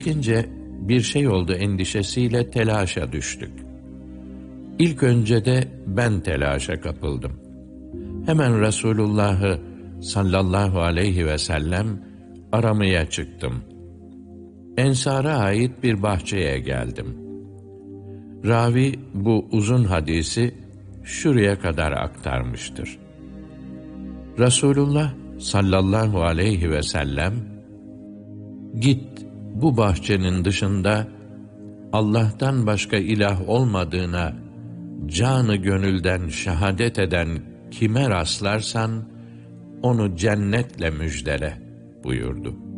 İkince bir şey oldu endişesiyle telaşa düştük. İlk önce de ben telaşa kapıldım. Hemen Resulullah'ı sallallahu aleyhi ve sellem aramaya çıktım. Ensar'a ait bir bahçeye geldim. Ravi bu uzun hadisi şuraya kadar aktarmıştır. Resulullah sallallahu aleyhi ve sellem, "Git bu bahçenin dışında Allah'tan başka ilah olmadığına canı gönülden şehadet eden kime rastlarsan onu cennetle müjdele" buyurdu.